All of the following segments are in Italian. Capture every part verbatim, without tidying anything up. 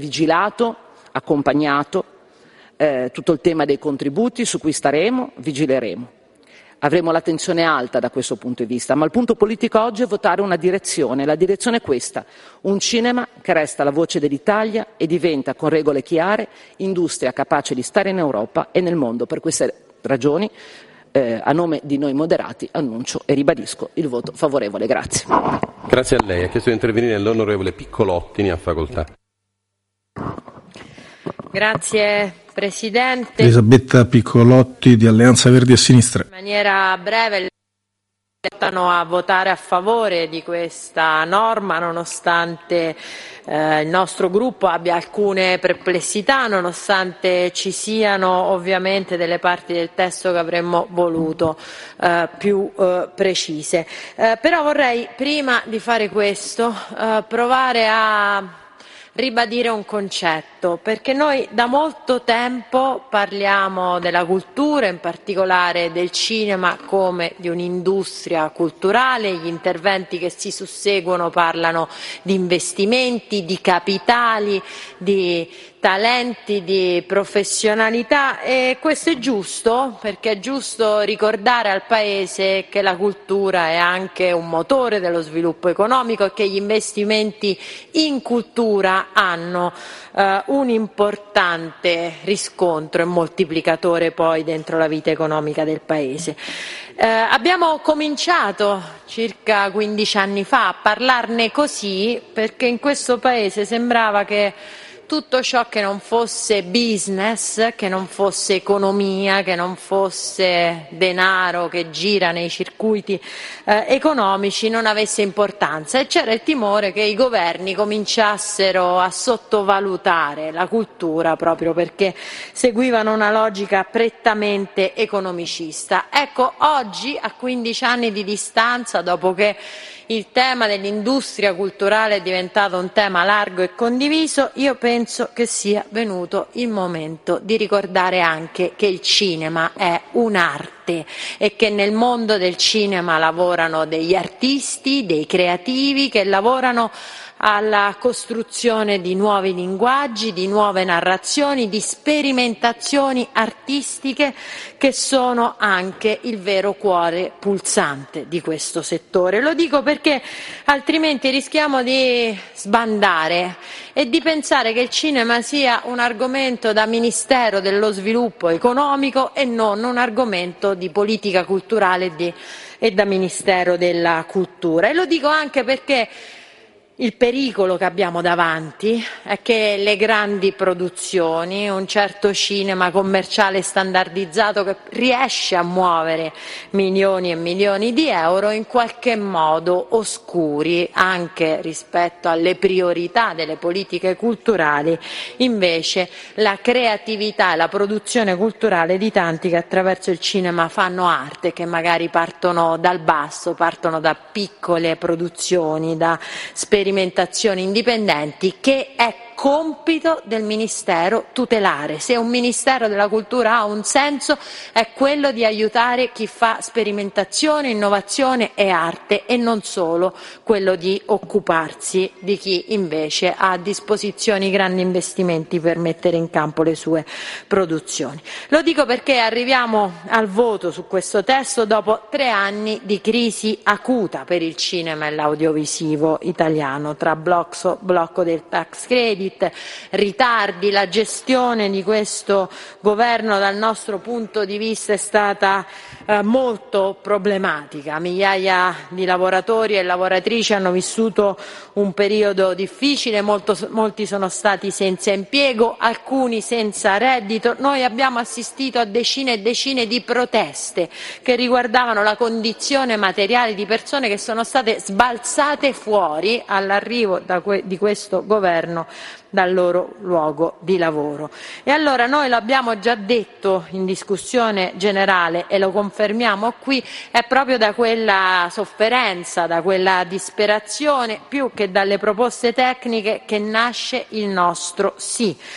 vigilato, accompagnato, eh, tutto il tema dei contributi su cui staremo, vigileremo. Avremo l'attenzione alta da questo punto di vista, ma il punto politico oggi è votare una direzione. La direzione è questa: un cinema che resta la voce dell'Italia e diventa, con regole chiare, industria capace di stare in Europa e nel mondo. Per queste ragioni, eh, a nome di noi moderati, annuncio e ribadisco il voto favorevole. Grazie. Grazie a lei. Ha chiesto di intervenire l'onorevole Piccolotti, ne ha facoltà. Grazie Presidente. Elisabetta Piccolotti di Alleanza Verdi e Sinistra. In maniera breve, invitano a votare a favore di questa norma, nonostante eh, il nostro gruppo abbia alcune perplessità, nonostante ci siano ovviamente delle parti del testo che avremmo voluto eh, più eh, precise. Eh, però vorrei, prima di fare questo, eh, provare a ribadire un concetto, perché noi da molto tempo parliamo della cultura, in particolare del cinema, come di un'industria culturale. Gli interventi che si susseguono parlano di investimenti, di capitali, di talenti, di professionalità, e questo è giusto, perché è giusto ricordare al Paese che la cultura è anche un motore dello sviluppo economico e che gli investimenti in cultura hanno eh, un importante riscontro e moltiplicatore poi dentro la vita economica del Paese. Eh, abbiamo cominciato circa quindici anni fa a parlarne così perché in questo Paese sembrava che tutto ciò che non fosse business, che non fosse economia, che non fosse denaro che gira nei circuiti eh, economici non avesse importanza, e c'era il timore che i governi cominciassero a sottovalutare la cultura proprio perché seguivano una logica prettamente economicista. Ecco, oggi, a quindici anni di distanza, dopo che il tema dell'industria culturale è diventato un tema largo e condiviso, io penso che sia venuto il momento di ricordare anche che il cinema è un'arte e che nel mondo del cinema lavorano degli artisti, dei creativi che lavorano alla costruzione di nuovi linguaggi, di nuove narrazioni, di sperimentazioni artistiche che sono anche il vero cuore pulsante di questo settore. Lo dico perché altrimenti rischiamo di sbandare e di pensare che il cinema sia un argomento da Ministero dello Sviluppo Economico e non un argomento di politica culturale e, di, e da Ministero della Cultura. E lo dico anche perché il pericolo che abbiamo davanti è che le grandi produzioni, un certo cinema commerciale standardizzato che riesce a muovere milioni e milioni di euro, in qualche modo oscuri anche rispetto alle priorità delle politiche culturali invece la creatività e la produzione culturale di tanti che attraverso il cinema fanno arte, che magari partono dal basso, partono da piccole produzioni, da sperimentazioni indipendenti che è compito del Ministero tutelare. Se un Ministero della Cultura ha un senso è quello di aiutare chi fa sperimentazione, innovazione e arte e non solo quello di occuparsi di chi invece ha a disposizione grandi investimenti per mettere in campo le sue produzioni. Lo dico perché arriviamo al voto su questo testo dopo tre anni di crisi acuta per il cinema e l'audiovisivo italiano, tra blocco, blocco del tax credit, ritardi. La gestione di questo governo dal nostro punto di vista è stata eh, molto problematica. Migliaia di lavoratori e lavoratrici hanno vissuto un periodo difficile, molto, molti sono stati senza impiego, alcuni senza reddito. Noi abbiamo assistito a decine e decine di proteste che riguardavano la condizione materiale di persone che sono state sbalzate fuori all'arrivo da que- di questo governo dal loro luogo di lavoro. E allora noi l'abbiamo già detto in discussione generale e lo confermiamo qui, è proprio da quella sofferenza, da quella disperazione, più che dalle proposte tecniche, che nasce il nostro sì.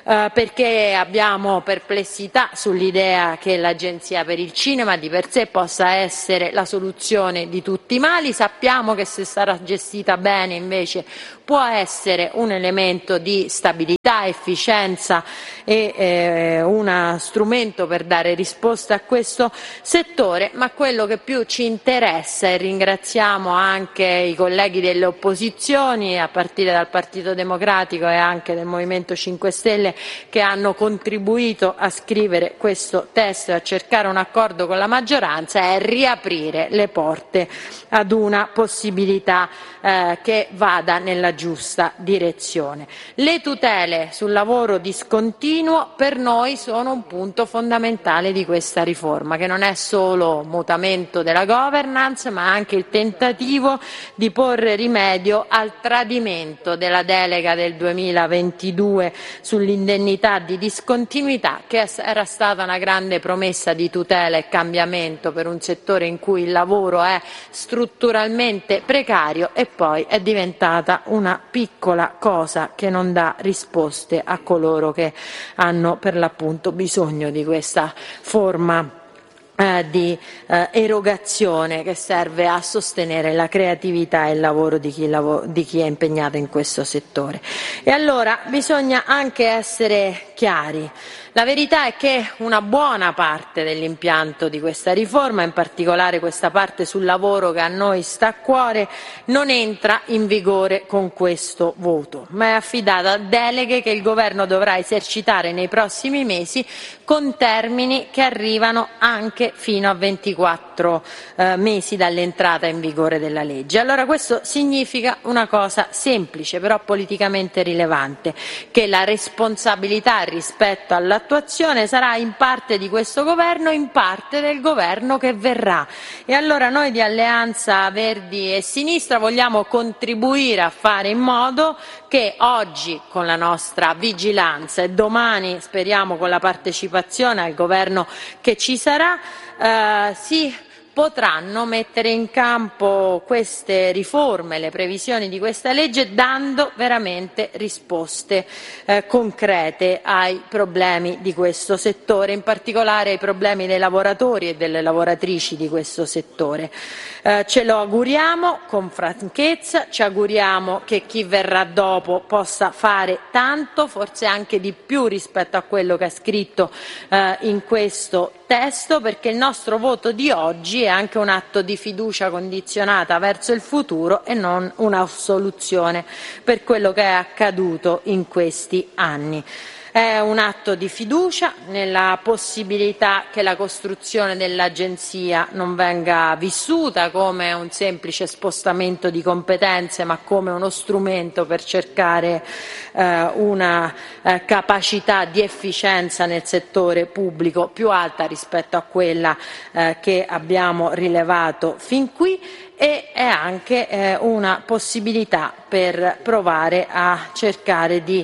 eh, perché abbiamo perplessità sull'idea che l'Agenzia per il Cinema di per sé possa essere la soluzione di tutti i mali. Sappiamo che se sarà gestita bene invece può essere un elemento di stabilità, efficienza e eh, uno strumento per dare risposta a questo settore, ma quello che più ci interessa, e ringraziamo anche i colleghi delle opposizioni a partire dal Partito Democratico e anche del Movimento cinque Stelle che hanno contribuito a scrivere questo testo e a cercare un accordo con la maggioranza, è riaprire le porte ad una possibilità eh, che vada nella giusta direzione. Le tutele sul lavoro discontinuo per noi sono un punto fondamentale di questa riforma, che non è solo mutamento della governance ma anche il tentativo di porre rimedio al tradimento della delega del duemilaventidue sull'indennità di discontinuità, che era stata una grande promessa di tutela e cambiamento per un settore in cui il lavoro è strutturalmente precario e poi è diventata una piccola cosa che non dà risposte a coloro che hanno per l'appunto bisogno di questa forma eh, di eh, erogazione che serve a sostenere la creatività e il lavoro di chi, lav- di chi è impegnato in questo settore. E allora bisogna anche essere chiari. La verità è che una buona parte dell'impianto di questa riforma, in particolare questa parte sul lavoro che a noi sta a cuore, non entra in vigore con questo voto, ma è affidata a deleghe che il Governo dovrà esercitare nei prossimi mesi con termini che arrivano anche fino a ventiquattro eh, mesi dall'entrata in vigore della legge. Allora questo significa una cosa semplice, però politicamente rilevante, che la responsabilità rispetto all'attuazione sarà in parte di questo governo, in parte del governo che verrà. E allora noi di Alleanza Verdi e Sinistra vogliamo contribuire a fare in modo che oggi, con la nostra vigilanza, e domani speriamo con la partecipazione al governo che ci sarà, eh, si potranno mettere in campo queste riforme, le previsioni di questa legge, dando veramente risposte eh, concrete ai problemi di questo settore, in particolare ai problemi dei lavoratori e delle lavoratrici di questo settore. Eh, ce lo auguriamo con franchezza, ci auguriamo che chi verrà dopo possa fare tanto, forse anche di più rispetto a quello che è scritto eh, in questo testo, perché il nostro voto di oggi è anche un atto di fiducia condizionata verso il futuro e non una soluzione per quello che è accaduto in questi anni. È un atto di fiducia nella possibilità che la costruzione dell'Agenzia non venga vissuta come un semplice spostamento di competenze, ma come uno strumento per cercare eh, una eh, capacità di efficienza nel settore pubblico più alta rispetto a quella eh, che abbiamo rilevato fin qui, e è anche eh, una possibilità per provare a cercare di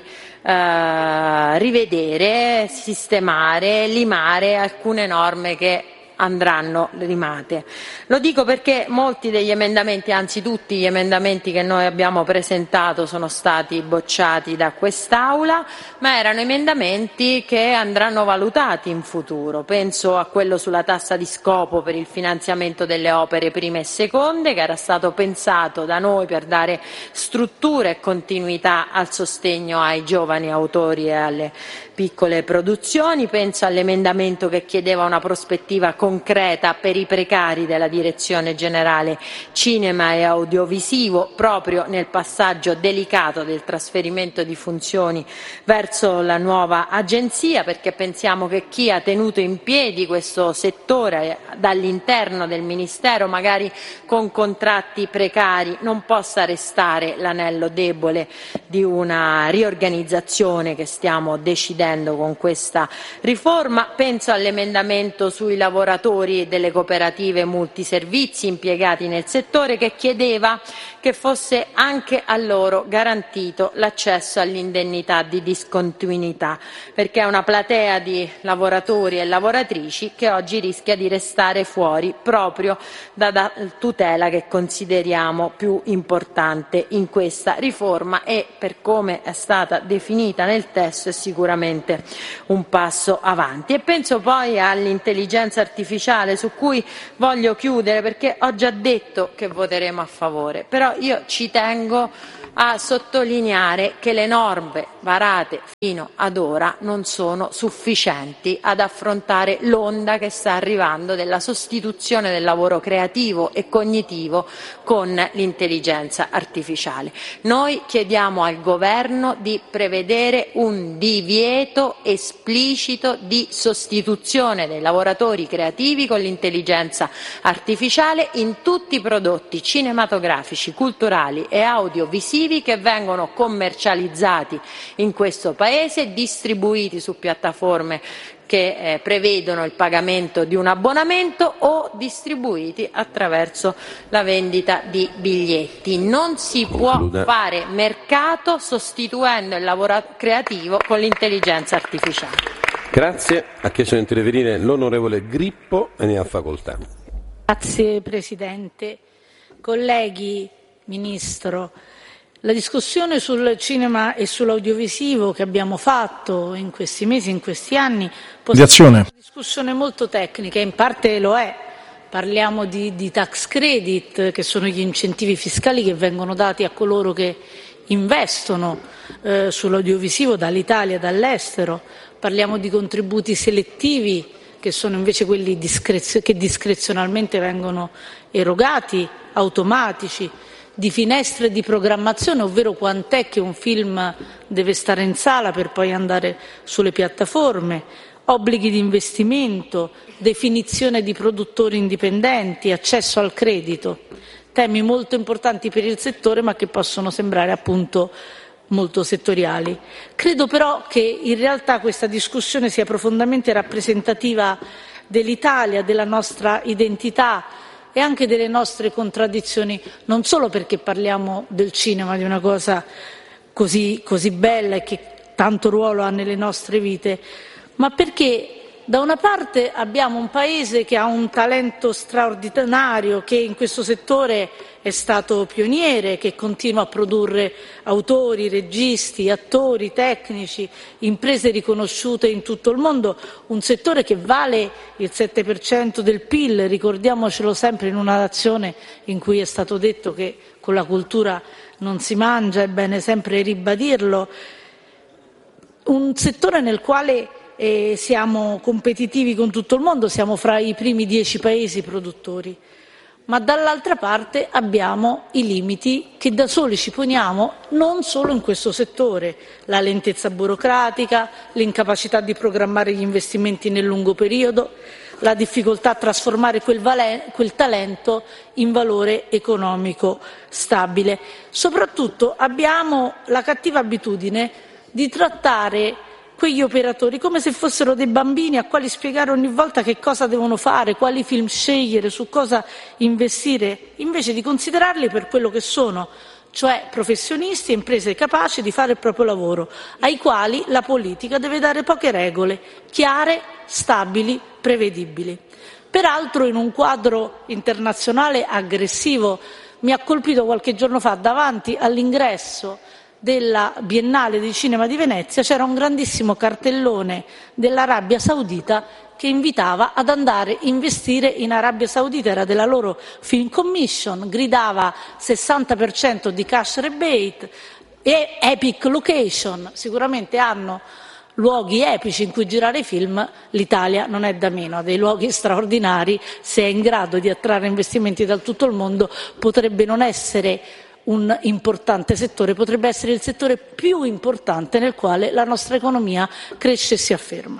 Uh, rivedere, sistemare, limare alcune norme che andranno limate. Lo dico perché molti degli emendamenti, anzi tutti gli emendamenti che noi abbiamo presentato sono stati bocciati da quest'Aula, ma erano emendamenti che andranno valutati in futuro. Penso a quello sulla tassa di scopo per il finanziamento delle opere prime e seconde, che era stato pensato da noi per dare struttura e continuità al sostegno ai giovani autori e alle piccole produzioni. Penso all'emendamento che chiedeva una prospettiva concreta per i precari della Direzione Generale Cinema e Audiovisivo, proprio nel passaggio delicato del trasferimento di funzioni verso la nuova agenzia, perché pensiamo che chi ha tenuto in piedi questo settore dall'interno del Ministero, magari con contratti precari, non possa restare l'anello debole di una riorganizzazione che stiamo decidendo con questa riforma. Penso all'emendamento sui lavoratori lavoratori e delle cooperative multiservizi impiegati nel settore, che chiedeva che fosse anche a loro garantito l'accesso all'indennità di discontinuità, perché è una platea di lavoratori e lavoratrici che oggi rischia di restare fuori proprio dalla tutela che consideriamo più importante in questa riforma, e per come è stata definita nel testo è sicuramente un passo avanti. E penso poi all'intelligenza artificiale, su cui voglio chiudere perché ho già detto che voteremo a favore, però io ci tengo a sottolineare che le norme varate fino ad ora non sono sufficienti ad affrontare l'onda che sta arrivando della sostituzione del lavoro creativo e cognitivo con l'intelligenza artificiale. Noi chiediamo al Governo di prevedere un divieto esplicito di sostituzione dei lavoratori creativi con l'intelligenza artificiale in tutti i prodotti cinematografici, culturali e audiovisivi che vengono commercializzati in questo Paese, distribuiti su piattaforme che eh, prevedono il pagamento di un abbonamento o distribuiti attraverso la vendita di biglietti. Non si Concluda. può fare mercato sostituendo il lavoro creativo con l'intelligenza artificiale. Grazie. Ha chiesto di intervenire l'onorevole Grippo e ne ha facoltà. Grazie Presidente. Colleghi, Ministro, la discussione sul cinema e sull'audiovisivo che abbiamo fatto in questi mesi, in questi anni, è una discussione molto tecnica, in parte lo è. Parliamo di, di tax credit, che sono gli incentivi fiscali che vengono dati a coloro che investono eh, sull'audiovisivo dall'Italia e dall'estero. Parliamo di contributi selettivi, che sono invece quelli discrezio- che discrezionalmente vengono erogati, automatici, di finestre di programmazione, ovvero quant'è che un film deve stare in sala per poi andare sulle piattaforme, obblighi di investimento, definizione di produttori indipendenti, accesso al credito, temi molto importanti per il settore ma che possono sembrare appunto molto settoriali. Credo però che in realtà questa discussione sia profondamente rappresentativa dell'Italia, della nostra identità e anche delle nostre contraddizioni, non solo perché parliamo del cinema, di una cosa così, così bella e che tanto ruolo ha nelle nostre vite, ma perché da una parte abbiamo un Paese che ha un talento straordinario, che in questo settore è stato pioniere, che continua a produrre autori, registi, attori, tecnici, imprese riconosciute in tutto il mondo, un settore che vale il sette per cento del P I L, ricordiamocelo sempre in una nazione in cui è stato detto che con la cultura non si mangia, è bene sempre ribadirlo, un settore nel quale E siamo competitivi con tutto il mondo, siamo fra i primi dieci paesi produttori, ma dall'altra parte abbiamo i limiti che da soli ci poniamo non solo in questo settore, la lentezza burocratica, l'incapacità di programmare gli investimenti nel lungo periodo, la difficoltà a trasformare quel, vale, quel talento in valore economico stabile. Soprattutto abbiamo la cattiva abitudine di trattare quegli operatori come se fossero dei bambini a quali spiegare ogni volta che cosa devono fare, quali film scegliere, su cosa investire, invece di considerarli per quello che sono, cioè professionisti e imprese capaci di fare il proprio lavoro, ai quali la politica deve dare poche regole, chiare, stabili, prevedibili. Peraltro in un quadro internazionale aggressivo, mi ha colpito qualche giorno fa davanti all'ingresso della Biennale di Cinema di Venezia c'era un grandissimo cartellone dell'Arabia Saudita che invitava ad andare a investire in Arabia Saudita, era della loro Film Commission, gridava sessanta per cento di cash rebate e epic location, sicuramente hanno luoghi epici in cui girare film, l'Italia non è da meno, ha dei luoghi straordinari, se è in grado di attrarre investimenti da tutto il mondo potrebbe non essere un importante settore, potrebbe essere il settore più importante nel quale la nostra economia cresce e si afferma.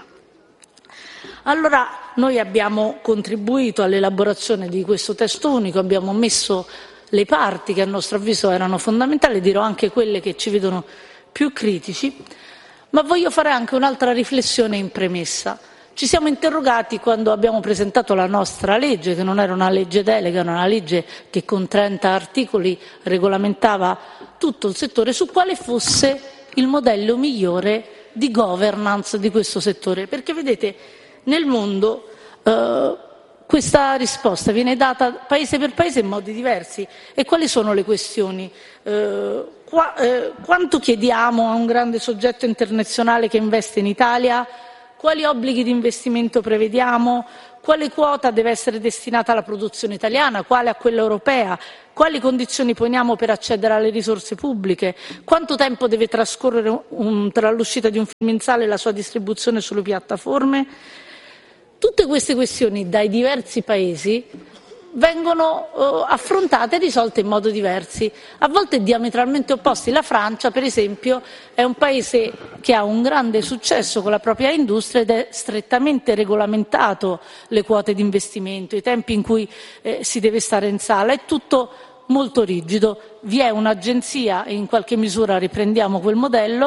Allora noi abbiamo contribuito all'elaborazione di questo testo unico, abbiamo messo le parti che a nostro avviso erano fondamentali, dirò anche quelle che ci vedono più critici, ma voglio fare anche un'altra riflessione in premessa. Ci siamo interrogati quando abbiamo presentato la nostra legge, che non era una legge delega, era una legge che con trenta articoli regolamentava tutto il settore, su quale fosse il modello migliore di governance di questo settore. Perché vedete, nel mondo eh, questa risposta viene data paese per paese in modi diversi. E quali sono le questioni? Eh, qua, eh, quanto chiediamo a un grande soggetto internazionale che investe in Italia? Quali obblighi di investimento prevediamo? Quale quota deve essere destinata alla produzione italiana? Quale a quella europea? Quali condizioni poniamo per accedere alle risorse pubbliche? Quanto tempo deve trascorrere un, tra l'uscita di un film in sala e la sua distribuzione sulle piattaforme? Tutte queste questioni dai diversi paesi vengono uh, affrontate e risolte in modo diversi, a volte diametralmente opposti. La Francia, per esempio, è un paese che ha un grande successo con la propria industria ed è strettamente regolamentato le quote di investimento, i tempi in cui eh, si deve stare in sala, è tutto molto rigido. Vi è un'agenzia e in qualche misura riprendiamo quel modello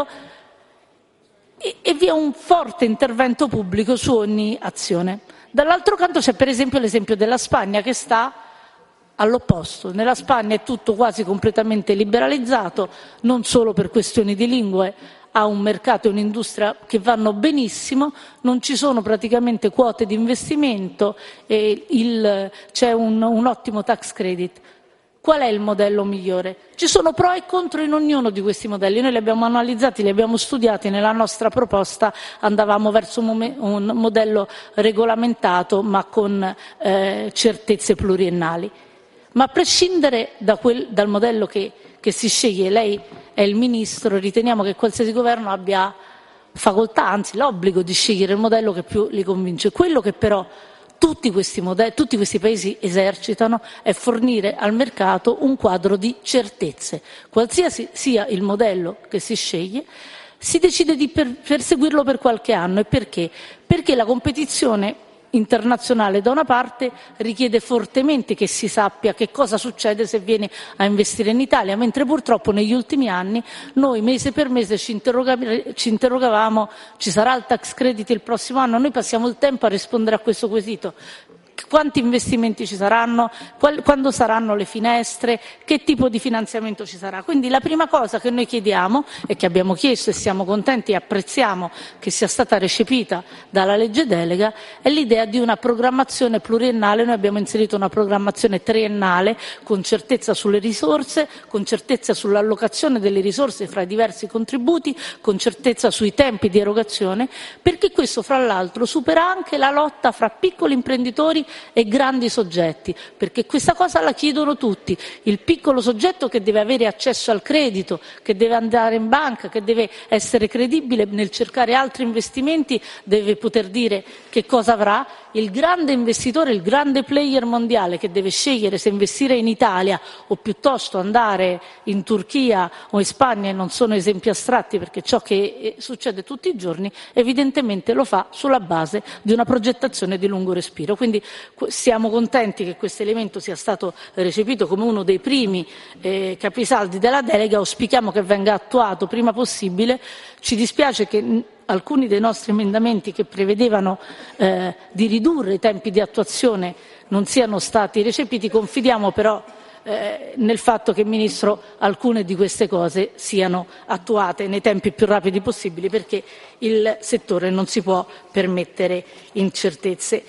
e, e vi è un forte intervento pubblico su ogni azione. Dall'altro canto c'è per esempio l'esempio della Spagna, che sta all'opposto. Nella Spagna è tutto quasi completamente liberalizzato, non solo per questioni di lingue, ha un mercato e un'industria che vanno benissimo, non ci sono praticamente quote di investimento e il, c'è un, un ottimo tax credit. Qual è il modello migliore? Ci sono pro e contro in ognuno di questi modelli, noi li abbiamo analizzati, li abbiamo studiati, nella nostra proposta andavamo verso un, un modello regolamentato ma con eh, certezze pluriennali. Ma a prescindere da quel, dal modello che, che si sceglie, lei è il Ministro, riteniamo che qualsiasi governo abbia facoltà, anzi l'obbligo di scegliere il modello che più li convince. Quello che però Tutti questi, modelli, tutti questi paesi esercitano è fornire al mercato un quadro di certezze. Qualsiasi sia il modello che si sceglie, si decide di per, perseguirlo per qualche anno. E perché? Perché la competizione internazionale da una parte richiede fortemente che si sappia che cosa succede se viene a investire in Italia, mentre purtroppo negli ultimi anni noi mese per mese ci, interroga- ci interrogavamo: ci sarà il tax credit il prossimo anno? Noi passiamo il tempo a rispondere a questo quesito. Quanti investimenti ci saranno? Qual- quando saranno le finestre? Che tipo di finanziamento ci sarà? Quindi la prima cosa che noi chiediamo e che abbiamo chiesto e siamo contenti e apprezziamo che sia stata recepita dalla legge delega è l'idea di una programmazione pluriennale. Noi abbiamo inserito una programmazione triennale con certezza sulle risorse, con certezza sull'allocazione delle risorse fra i diversi contributi, con certezza sui tempi di erogazione, perché questo fra l'altro supera anche la lotta fra piccoli imprenditori e grandi soggetti, perché questa cosa la chiedono tutti. Il piccolo soggetto che deve avere accesso al credito, che deve andare in banca, che deve essere credibile nel cercare altri investimenti, deve poter dire che cosa avrà. Il grande investitore, il grande player mondiale che deve scegliere se investire in Italia o piuttosto andare in Turchia o in Spagna, e non sono esempi astratti perché ciò che succede tutti i giorni, evidentemente lo fa sulla base di una progettazione di lungo respiro. Quindi siamo contenti che questo elemento sia stato recepito come uno dei primi eh, capisaldi della delega, auspichiamo che venga attuato prima possibile. Ci dispiace che alcuni dei nostri emendamenti che prevedevano eh, di ridurre i tempi di attuazione non siano stati recepiti, confidiamo però eh, nel fatto che, Ministro, alcune di queste cose siano attuate nei tempi più rapidi possibili, perché il settore non si può permettere incertezze.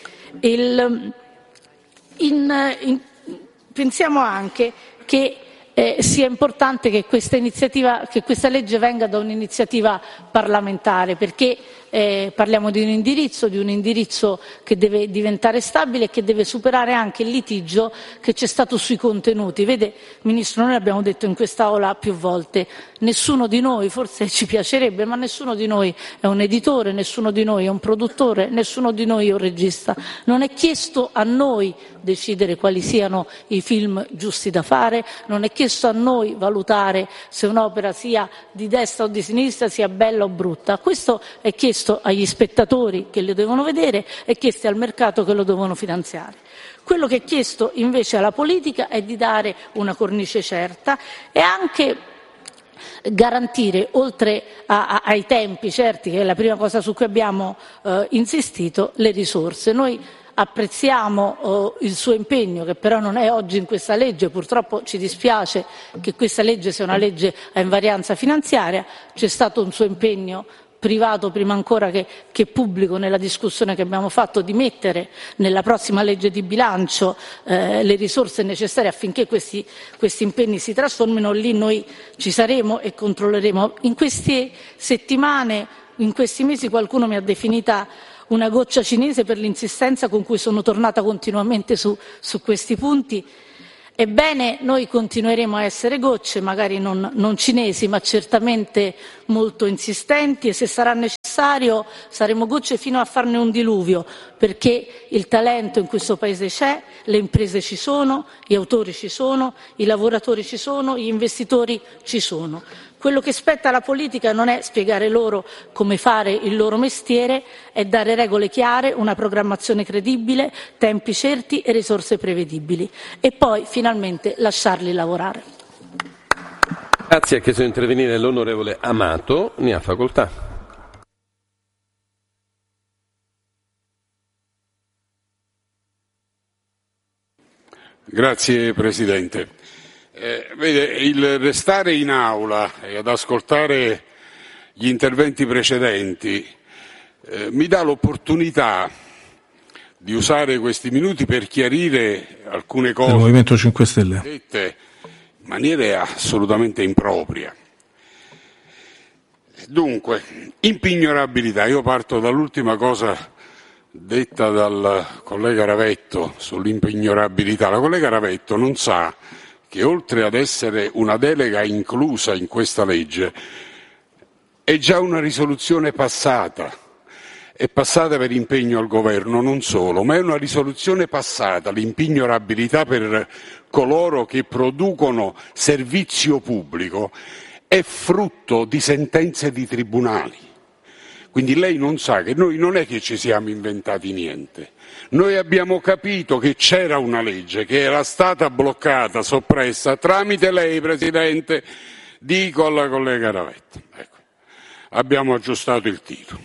Il, in, in, pensiamo anche che Eh, sia importante che questa iniziativa, che questa legge venga da un'iniziativa parlamentare, perché eh, parliamo di un indirizzo, di un indirizzo che deve diventare stabile e che deve superare anche il litigio che c'è stato sui contenuti. Vede, Ministro, noi abbiamo detto in quest'Aula più volte: nessuno di noi, forse ci piacerebbe, ma nessuno di noi è un editore, nessuno di noi è un produttore, nessuno di noi è un regista. Non è chiesto a noi decidere quali siano i film giusti da fare, non è chiesto a noi valutare se un'opera sia di destra o di sinistra, sia bella o brutta. Questo è chiesto agli spettatori che lo devono vedere, è chiesto al mercato che lo devono finanziare. Quello che è chiesto invece alla politica è di dare una cornice certa e anche garantire, oltre a, a, ai tempi certi, che è la prima cosa su cui abbiamo eh, insistito, le risorse. Noi apprezziamo eh, il suo impegno, che però non è oggi in questa legge, purtroppo ci dispiace che questa legge sia una legge a invarianza finanziaria, c'è stato un suo impegno privato prima ancora che, che pubblico nella discussione che abbiamo fatto di mettere nella prossima legge di bilancio eh, le risorse necessarie affinché questi, questi impegni si trasformino. Lì noi ci saremo e controlleremo. In queste settimane, in questi mesi, qualcuno mi ha definita una goccia cinese per l'insistenza con cui sono tornata continuamente su, su questi punti. Ebbene, noi continueremo a essere gocce, magari non, non cinesi, ma certamente molto insistenti, e se sarà necessario saremo gocce fino a farne un diluvio, perché il talento in questo Paese c'è, le imprese ci sono, gli autori ci sono, i lavoratori ci sono, gli investitori ci sono. Quello che spetta alla politica non è spiegare loro come fare il loro mestiere, è dare regole chiare, una programmazione credibile, tempi certi e risorse prevedibili, e poi finalmente lasciarli lavorare. Grazie. Ha chiesto di intervenire l'onorevole Amato, ne ha facoltà. Grazie Presidente. Eh, vede, il restare in aula e ad ascoltare gli interventi precedenti eh, mi dà l'opportunità di usare questi minuti per chiarire alcune cose del Movimento cinque Stelle dette in maniera assolutamente impropria. Dunque, impignorabilità. Io parto dall'ultima cosa detta dal collega Ravetto sull'impignorabilità. La collega Ravetto non sa che oltre ad essere una delega inclusa in questa legge, è già una risoluzione passata. È passata per impegno al governo, non solo, ma è una risoluzione passata, l'impignorabilità per coloro che producono servizio pubblico, è frutto di sentenze di tribunali. Quindi lei non sa che noi non è che ci siamo inventati niente. Noi abbiamo capito che c'era una legge che era stata bloccata, soppressa, tramite lei, Presidente, dico alla collega Ravetto. Ecco, abbiamo aggiustato il tiro.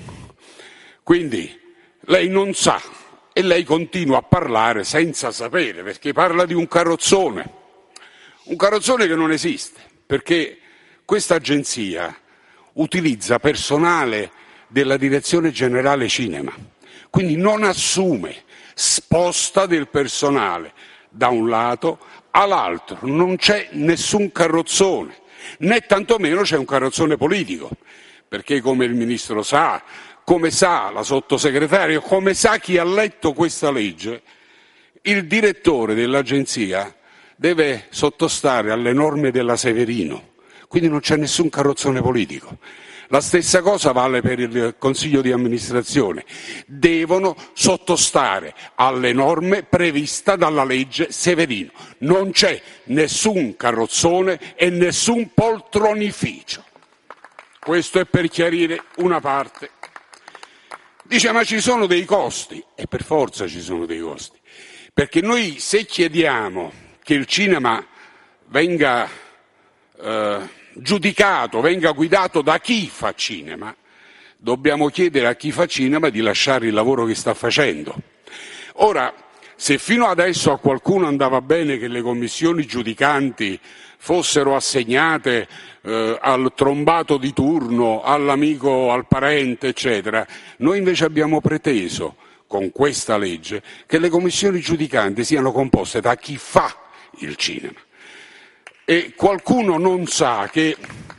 Quindi lei non sa e lei continua a parlare senza sapere, perché parla di un carrozzone. Un carrozzone che non esiste, perché questa agenzia utilizza personale della Direzione Generale Cinema, quindi non assume, sposta del personale da un lato all'altro, non c'è nessun carrozzone, né tantomeno c'è un carrozzone politico, perché come il Ministro sa, come sa la Sottosegretario, come sa chi ha letto questa legge, il direttore dell'agenzia deve sottostare alle norme della Severino, quindi non c'è nessun carrozzone politico. La stessa cosa vale per il Consiglio di amministrazione. Devono sottostare alle norme previste dalla legge Severino. Non c'è nessun carrozzone e nessun poltronificio. Questo è per chiarire una parte. Dice, ma ci sono dei costi. E per forza ci sono dei costi. Perché noi se chiediamo che il cinema venga eh, giudicato, venga guidato da chi fa cinema, dobbiamo chiedere a chi fa cinema di lasciare il lavoro che sta facendo. Ora, se fino adesso a qualcuno andava bene che le commissioni giudicanti fossero assegnate eh, al trombato di turno, all'amico, al parente, eccetera, noi invece abbiamo preteso, con questa legge, che le commissioni giudicanti siano composte da chi fa il cinema. E qualcuno non sa che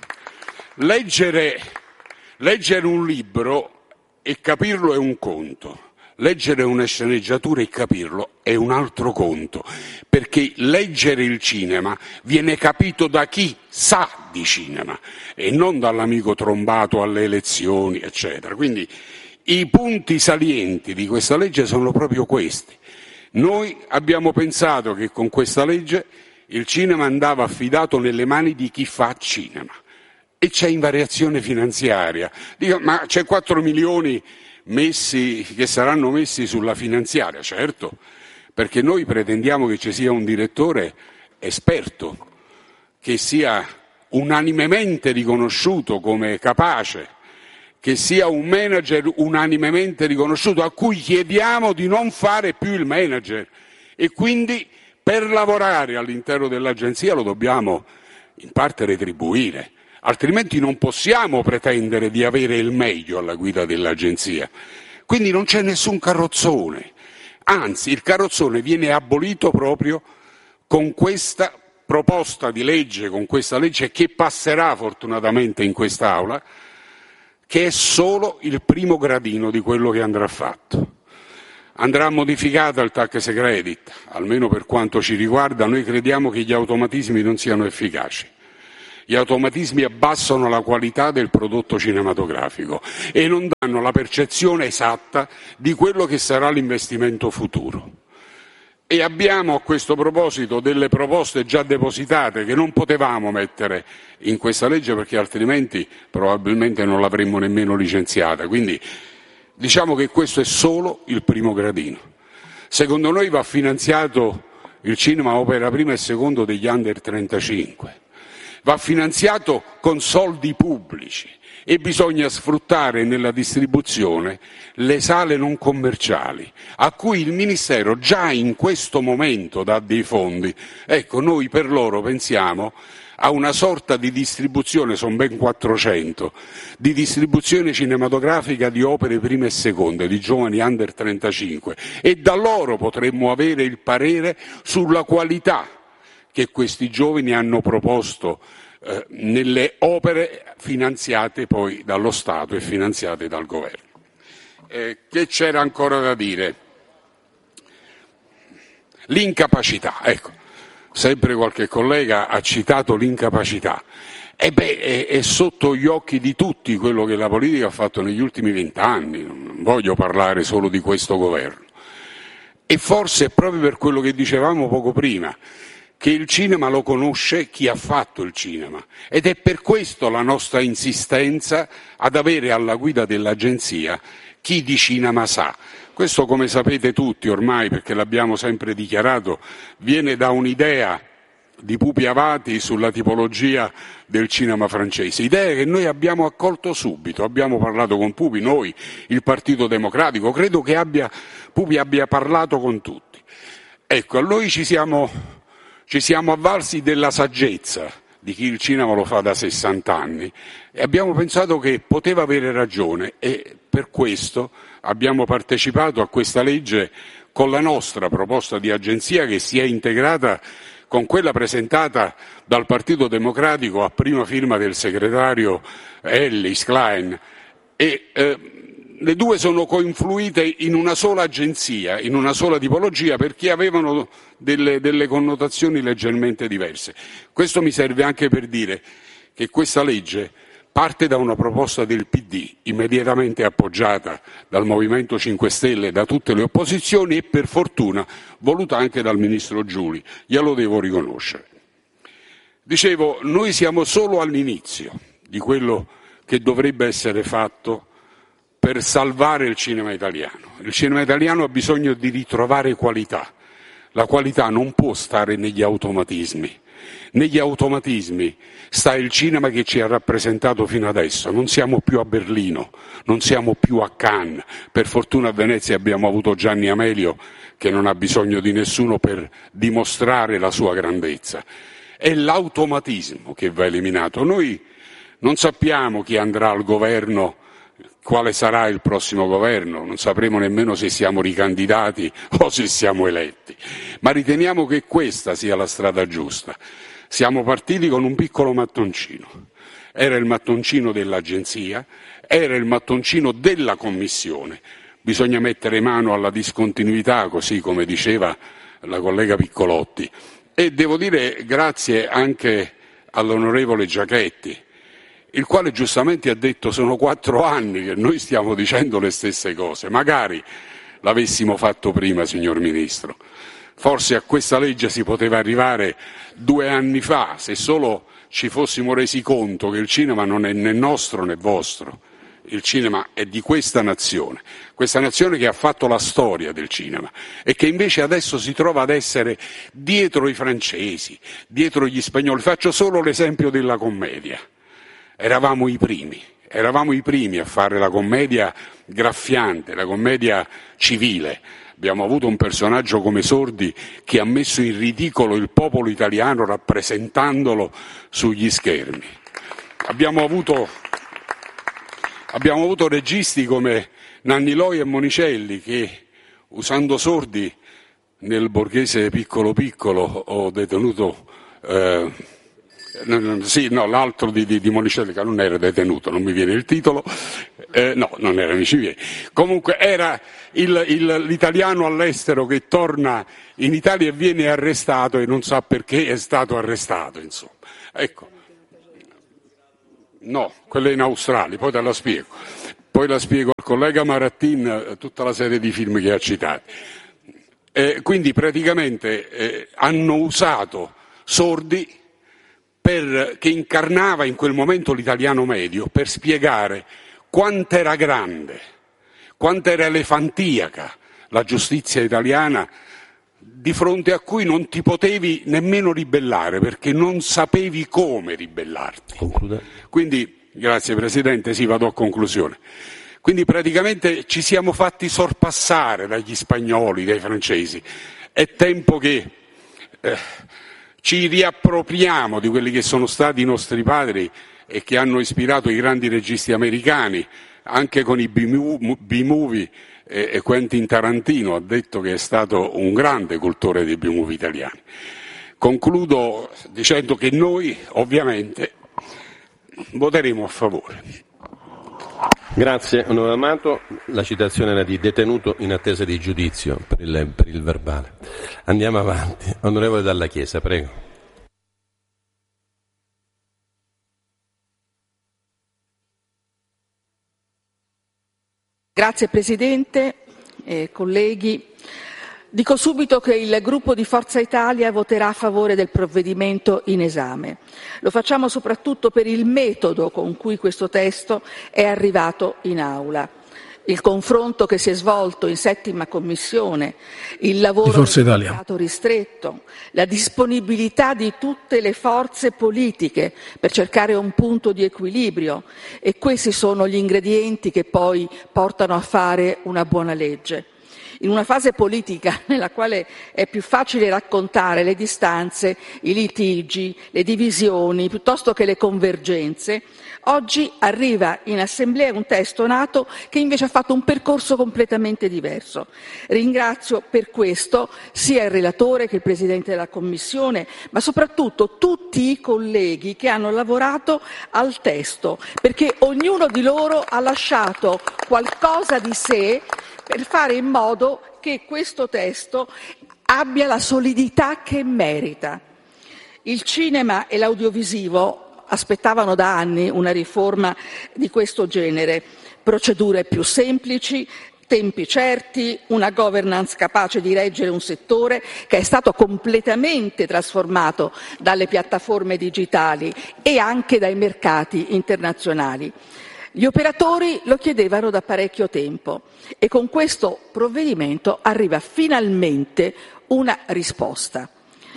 leggere, leggere un libro e capirlo è un conto, leggere una sceneggiatura e capirlo è un altro conto, perché leggere il cinema viene capito da chi sa di cinema e non dall'amico trombato alle elezioni, eccetera. Quindi i punti salienti di questa legge sono proprio questi. Noi abbiamo pensato che con questa legge il cinema andava affidato nelle mani di chi fa cinema e c'è invariazione finanziaria. Dico, ma c'è quattro milioni messi, che saranno messi sulla finanziaria, certo, perché noi pretendiamo che ci sia un direttore esperto, che sia unanimemente riconosciuto come capace, che sia un manager unanimemente riconosciuto, a cui chiediamo di non fare più il manager e quindi per lavorare all'interno dell'agenzia lo dobbiamo in parte retribuire, altrimenti non possiamo pretendere di avere il meglio alla guida dell'agenzia. Quindi non c'è nessun carrozzone, anzi il carrozzone viene abolito proprio con questa proposta di legge, con questa legge che passerà fortunatamente in quest'Aula, che è solo il primo gradino di quello che andrà fatto. Andrà modificata il tax credit, almeno per quanto ci riguarda. Noi crediamo che gli automatismi non siano efficaci. Gli automatismi abbassano la qualità del prodotto cinematografico e non danno la percezione esatta di quello che sarà l'investimento futuro. E abbiamo a questo proposito delle proposte già depositate che non potevamo mettere in questa legge perché altrimenti probabilmente non l'avremmo nemmeno licenziata. Quindi diciamo che questo è solo il primo gradino. Secondo noi va finanziato il cinema opera prima e secondo degli under trentacinque. Va finanziato con soldi pubblici e bisogna sfruttare nella distribuzione le sale non commerciali, a cui il Ministero già in questo momento dà dei fondi. Ecco, noi per loro pensiamo a una sorta di distribuzione, sono ben quattrocento, di distribuzione cinematografica di opere prime e seconde, di giovani under trentacinque, e da loro potremmo avere il parere sulla qualità che questi giovani hanno proposto eh, nelle opere finanziate poi dallo Stato e finanziate dal Governo. Eh, che c'era ancora da dire? L'incapacità, ecco, sempre qualche collega ha citato l'incapacità. E beh, è, è sotto gli occhi di tutti quello che la politica ha fatto negli ultimi vent'anni, non voglio parlare solo di questo governo. E forse è proprio per quello che dicevamo poco prima, che il cinema lo conosce chi ha fatto il cinema, ed è per questo la nostra insistenza ad avere alla guida dell'agenzia chi di cinema sa. Questo, come sapete tutti ormai, perché l'abbiamo sempre dichiarato, viene da un'idea di Pupi Avati sulla tipologia del cinema francese, idea che noi abbiamo accolto subito. Abbiamo parlato con Pupi, noi, il Partito Democratico, credo che abbia, Pupi abbia parlato con tutti. Ecco, a noi ci siamo, ci siamo avvalsi della saggezza di chi il cinema lo fa da sessanta anni e abbiamo pensato che poteva avere ragione, e per questo abbiamo partecipato a questa legge con la nostra proposta di agenzia, che si è integrata con quella presentata dal Partito Democratico a prima firma del segretario Ellis Klein, e eh, le due sono coinfluite in una sola agenzia, in una sola tipologia, perché avevano delle, delle connotazioni leggermente diverse. Questo mi serve anche per dire che questa legge parte da una proposta del P D, immediatamente appoggiata dal Movimento cinque Stelle e da tutte le opposizioni, e per fortuna voluta anche dal Ministro Giuli, glielo devo riconoscere. Dicevo, noi siamo solo all'inizio di quello che dovrebbe essere fatto per salvare il cinema italiano. Il cinema italiano ha bisogno di ritrovare qualità. La qualità non può stare negli automatismi. Negli automatismi sta il cinema che ci ha rappresentato fino adesso. Non siamo più a Berlino, non siamo più a Cannes. Per fortuna a Venezia abbiamo avuto Gianni Amelio, che non ha bisogno di nessuno per dimostrare la sua grandezza. È l'automatismo che va eliminato. Noi non sappiamo chi andrà al governo, quale sarà il prossimo governo, non sapremo nemmeno se siamo ricandidati o se siamo eletti, ma riteniamo che questa sia la strada giusta. Siamo partiti con un piccolo mattoncino, era il mattoncino dell'agenzia, era il mattoncino della Commissione, bisogna mettere mano alla discontinuità, così come diceva la collega Piccolotti, e devo dire grazie anche all'onorevole Giachetti, il quale giustamente ha detto sono quattro anni che noi stiamo dicendo le stesse cose, magari l'avessimo fatto prima, signor Ministro. Forse a questa legge si poteva arrivare due anni fa, se solo ci fossimo resi conto che il cinema non è né nostro né vostro, il cinema è di questa nazione, questa nazione che ha fatto la storia del cinema e che invece adesso si trova ad essere dietro i francesi, dietro gli spagnoli. Faccio solo l'esempio della commedia. Eravamo i primi, eravamo i primi a fare la commedia graffiante, la commedia civile. Abbiamo avuto un personaggio come Sordi che ha messo in ridicolo il popolo italiano rappresentandolo sugli schermi. Abbiamo avuto, abbiamo avuto registi come Nanni Loi e Monicelli che, usando Sordi nel Borghese piccolo piccolo, ho detenuto... Eh, sì, no, l'altro di, di, di Monicelli che non era detenuto, non mi viene il titolo, eh, no, non era amici miei. Comunque era il, il, l'italiano all'estero che torna in Italia e viene arrestato e non sa perché è stato arrestato, insomma. Ecco. No, quella è in Australia, poi te la spiego. Poi la spiego al collega Marattin tutta la serie di film che ha citato. Eh, quindi praticamente eh, hanno usato Sordi per, che incarnava in quel momento l'italiano medio, per spiegare quanto era grande, quanto era elefantiaca la giustizia italiana, di fronte a cui non ti potevi nemmeno ribellare, perché non sapevi come ribellarti. Conclude. Quindi, grazie Presidente, sì, vado a conclusione. Quindi praticamente ci siamo fatti sorpassare dagli spagnoli, dai francesi. È tempo che... Eh, ci riappropriamo di quelli che sono stati i nostri padri e che hanno ispirato i grandi registi americani, anche con i B-movie, e Quentin Tarantino ha detto che è stato un grande cultore dei B-movie italiani. Concludo dicendo che noi ovviamente voteremo a favore. Grazie onorevole Amato, la citazione era di detenuto in attesa di giudizio per il, per il verbale. Andiamo avanti. Onorevole Dalla Chiesa, prego. Grazie Presidente, eh, colleghi. Dico subito che il gruppo di Forza Italia voterà a favore del provvedimento in esame. Lo facciamo soprattutto per il metodo con cui questo testo è arrivato in Aula. Il confronto che si è svolto in settima commissione, il lavoro stato ristretto, la disponibilità di tutte le forze politiche per cercare un punto di equilibrio, e questi sono gli ingredienti che poi portano a fare una buona legge. In una fase politica nella quale è più facile raccontare le distanze, i litigi, le divisioni, piuttosto che le convergenze, oggi arriva in Assemblea un testo nato che invece ha fatto un percorso completamente diverso. Ringrazio per questo sia il relatore che il Presidente della Commissione, ma soprattutto tutti i colleghi che hanno lavorato al testo, perché ognuno di loro ha lasciato qualcosa di sé per fare in modo che questo testo abbia la solidità che merita. Il cinema e l'audiovisivo aspettavano da anni una riforma di questo genere, procedure più semplici, tempi certi, una governance capace di reggere un settore che è stato completamente trasformato dalle piattaforme digitali e anche dai mercati internazionali. Gli operatori lo chiedevano da parecchio tempo e con questo provvedimento arriva finalmente una risposta.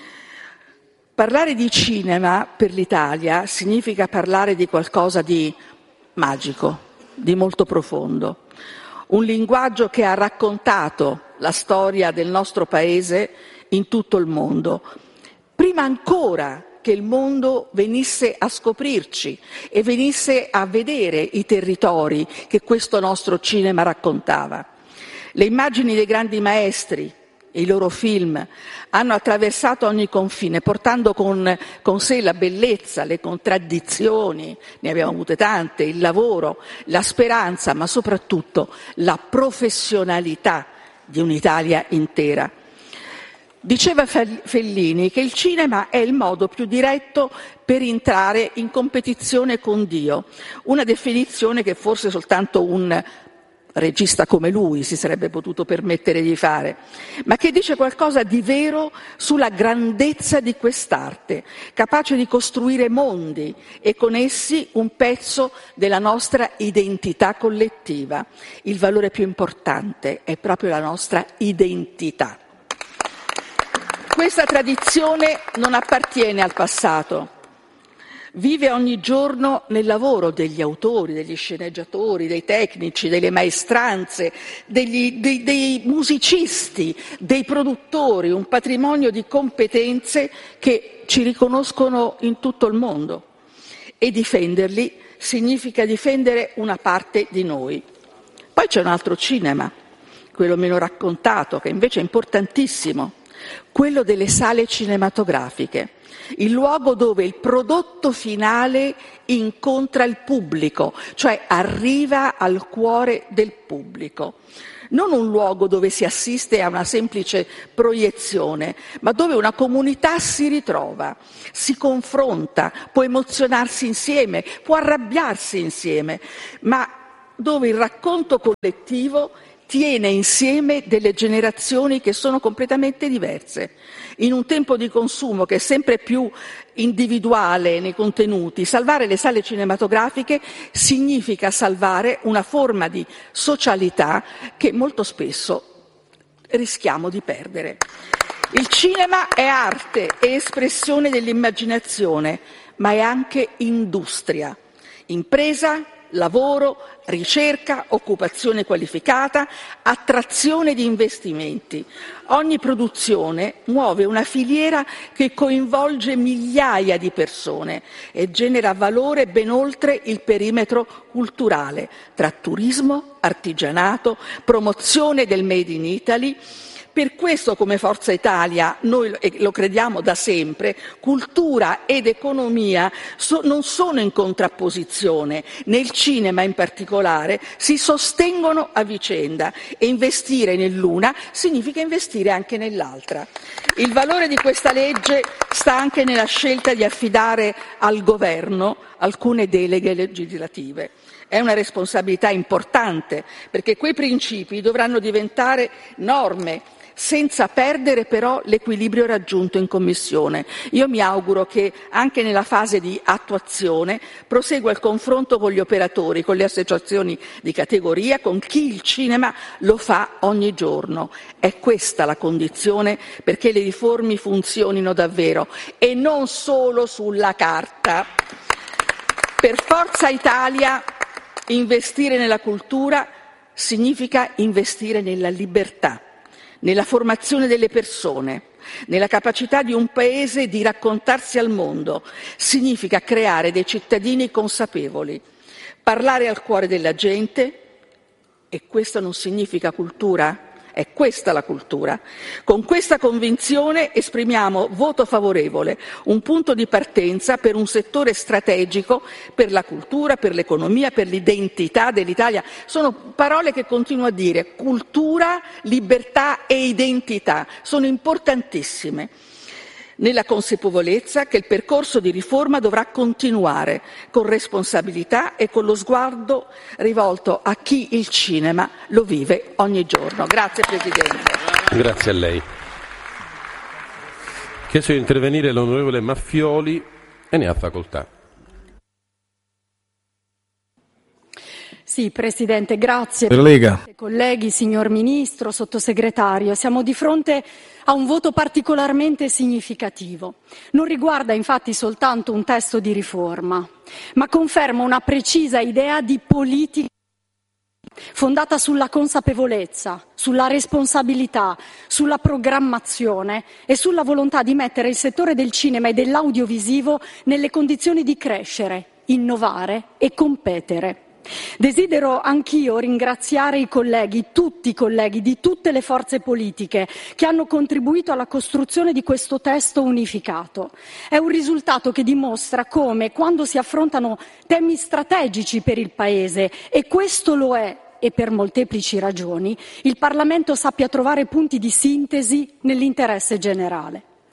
Parlare di cinema per l'Italia significa parlare di qualcosa di magico, di molto profondo. Un linguaggio che ha raccontato la storia del nostro Paese in tutto il mondo. Prima ancora che il mondo venisse a scoprirci e venisse a vedere i territori che questo nostro cinema raccontava. Le immagini dei grandi maestri e i loro film hanno attraversato ogni confine, portando con, con sé la bellezza, le contraddizioni, ne abbiamo avute tante, il lavoro, la speranza, ma soprattutto la professionalità di un'Italia intera. Diceva Fellini che il cinema è il modo più diretto per entrare in competizione con Dio, una definizione che forse soltanto un regista come lui si sarebbe potuto permettere di fare, ma che dice qualcosa di vero sulla grandezza di quest'arte, capace di costruire mondi e con essi un pezzo della nostra identità collettiva. Il valore più importante è proprio la nostra identità. Questa tradizione non appartiene al passato. Vive ogni giorno nel lavoro degli autori, degli sceneggiatori, dei tecnici, delle maestranze, degli, dei, dei musicisti, dei produttori, un patrimonio di competenze che ci riconoscono in tutto il mondo. E difenderli significa difendere una parte di noi. Poi c'è un altro cinema, quello meno raccontato, che invece è importantissimo, quello delle sale cinematografiche. Il luogo dove il prodotto finale incontra il pubblico, cioè arriva al cuore del pubblico. Non un luogo dove si assiste a una semplice proiezione, ma dove una comunità si ritrova, si confronta, può emozionarsi insieme, può arrabbiarsi insieme, ma dove il racconto collettivo tiene insieme delle generazioni che sono completamente diverse. In un tempo di consumo che è sempre più individuale nei contenuti, salvare le sale cinematografiche significa salvare una forma di socialità che molto spesso rischiamo di perdere. Il cinema è arte, è espressione dell'immaginazione, ma è anche industria, impresa, lavoro, ricerca, occupazione qualificata, attrazione di investimenti. Ogni produzione muove una filiera che coinvolge migliaia di persone e genera valore ben oltre il perimetro culturale, tra turismo, artigianato, promozione del Made in Italy. Per questo, come Forza Italia, noi lo crediamo da sempre, cultura ed economia so, non sono in contrapposizione, nel cinema in particolare si sostengono a vicenda e investire nell'una significa investire anche nell'altra. Il valore di questa legge sta anche nella scelta di affidare al governo alcune deleghe legislative. È una responsabilità importante perché quei principi dovranno diventare norme, senza perdere però l'equilibrio raggiunto in Commissione. Io mi auguro che anche nella fase di attuazione prosegua il confronto con gli operatori, con le associazioni di categoria, con chi il cinema lo fa ogni giorno. È questa la condizione perché le riforme funzionino davvero e non solo sulla carta. Per Forza Italia investire nella cultura significa investire nella libertà, nella formazione delle persone, nella capacità di un paese di raccontarsi al mondo. Significa creare dei cittadini consapevoli, parlare al cuore della gente, e questo non significa cultura? È questa la cultura. Con questa convinzione esprimiamo voto favorevole, un punto di partenza per un settore strategico per la cultura, per l'economia, per l'identità dell'Italia. Sono parole che continuo a dire: cultura, libertà e identità. Sono importantissime, nella consapevolezza che il percorso di riforma dovrà continuare con responsabilità e con lo sguardo rivolto a chi il cinema lo vive ogni giorno. Grazie Presidente. Grazie a lei. Chiesto di intervenire l'onorevole Maffioli e ne ha facoltà. Sì, Presidente, grazie. Per Lega. Colleghi, signor Ministro, Sottosegretario, siamo di fronte a un voto particolarmente significativo. Non riguarda infatti soltanto un testo di riforma, ma conferma una precisa idea di politica fondata sulla consapevolezza, sulla responsabilità, sulla programmazione e sulla volontà di mettere il settore del cinema e dell'audiovisivo nelle condizioni di crescere, innovare e competere. Desidero anch'io ringraziare i colleghi, tutti i colleghi di tutte le forze politiche che hanno contribuito alla costruzione di questo testo unificato. È un risultato che dimostra come, quando si affrontano temi strategici per il Paese, e questo lo è e per molteplici ragioni, il Parlamento sappia trovare punti di sintesi nell'interesse generale.